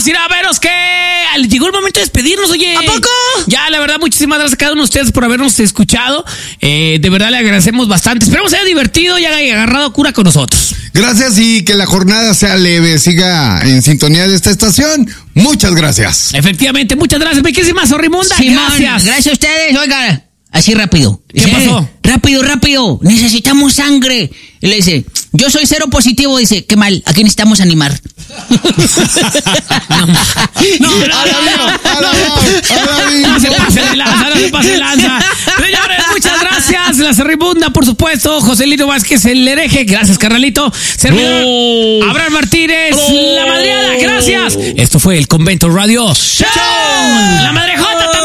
irá a veros que llegó el momento de despedirnos, oye. ¿A poco? Ya, la verdad, muchísimas gracias a cada uno de ustedes por habernos escuchado. De verdad le agradecemos bastante. Esperamos que haya divertido y haya agarrado cura con nosotros. Gracias y que la jornada sea leve, siga en sintonía de esta estación. Muchas gracias. Efectivamente, muchas gracias, mi querísima Zorrimunda. Gracias. Gracias a ustedes, oiga. Así rápido. ¿Qué pasó? Rápido. Necesitamos sangre. Y le dice, yo soy cero positivo. Dice, qué mal, aquí necesitamos animar. No se pase de lanza. Señores, muchas gracias. La Zorrimunda, por supuesto. Joselito Vázquez, el hereje. Gracias, carnalito. Servidor Abraham Martínez, la madreada. Gracias. Esto fue el Convento Radio Show. La madrejota también.